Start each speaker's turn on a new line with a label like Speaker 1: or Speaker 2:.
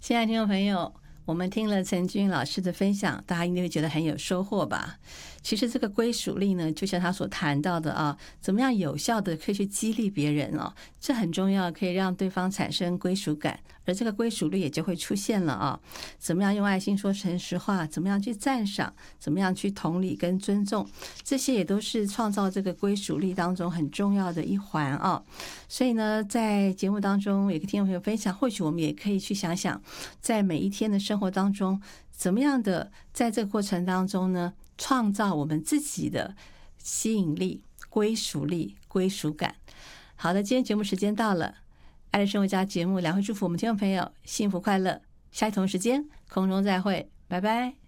Speaker 1: 亲爱的听众朋友，我们听了陈君老师的分享，大家一定会觉得很有收获吧？其实这个归属力呢，就像他所谈到的啊，怎么样有效的可以去激励别人哦，这很重要，可以让对方产生归属感，而这个归属力也就会出现了啊。怎么样用爱心说诚实话？怎么样去赞赏？怎么样去同理跟尊重？这些也都是创造这个归属力当中很重要的一环啊。所以呢，在节目当中，也跟听众朋友分享，或许我们也可以去想想，在每一天的生活当中，怎么样的在这个过程当中呢，创造我们自己的吸引力、归属力、归属感。好的，今天节目时间到了，爱的生活家节目两会祝福我们听众朋友幸福快乐，下一同时间空中再会，拜拜。